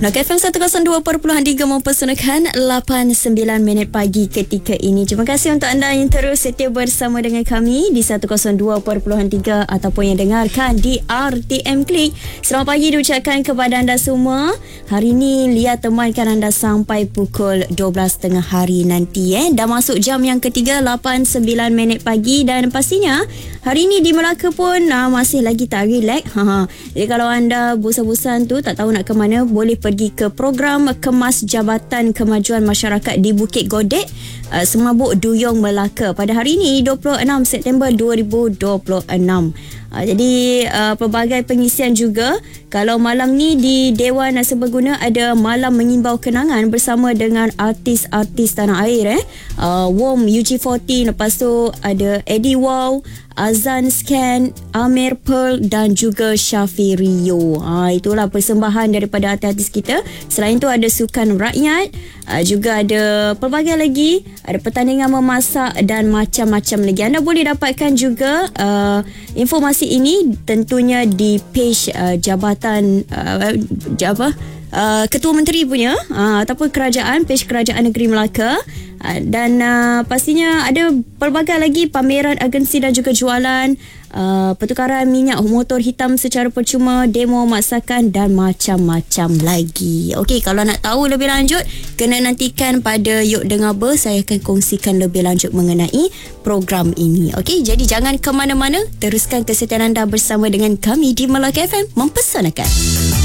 Melaka FM 102.3 mempersembahkan 8-9 minit pagi ketika ini. Terima kasih untuk anda yang terus setia bersama dengan kami di 102.3 ataupun yang dengarkan di RTM Klik. Selamat pagi diucapkan kepada anda semua. Hari ini Lia temankan anda sampai pukul 12.30 hari nanti. Dah masuk jam yang ketiga, 8-9 minit pagi, dan pastinya hari ini di Melaka pun masih lagi tak relax. Jadi kalau anda bosan-bosan tu tak tahu nak ke mana, boleh pergi ke program Kemas Jabatan Kemajuan Masyarakat di Bukit Godek, Semabuk Duyung Melaka pada hari ini 26 September 2026. Jadi pelbagai pengisian juga. Kalau malam ni di Dewan Serbaguna ada malam mengimbau kenangan bersama dengan artis-artis tanah air. Wom UG40, lepas tu ada Eddie Wow, Azan Scan, Amir Pearl dan juga Syafi Rio. Itulah persembahan daripada artis kita. Selain tu ada sukan rakyat, juga ada pelbagai lagi, ada pertandingan memasak dan macam-macam lagi. Anda boleh dapatkan juga informasi ini tentunya di page jabatan Ketua Menteri punya ataupun kerajaan, page Kerajaan Negeri Melaka. Dan pastinya ada pelbagai lagi pameran agensi dan juga jualan, pertukaran minyak motor hitam secara percuma, demo masakan dan macam-macam lagi. Okey, kalau nak tahu lebih lanjut, kena nantikan pada Yuk Dengar Ber. Saya akan kongsikan lebih lanjut mengenai program ini. Okey, jadi jangan ke mana-mana, teruskan kesetiaan anda bersama dengan kami di Melaka FM mempersanakan.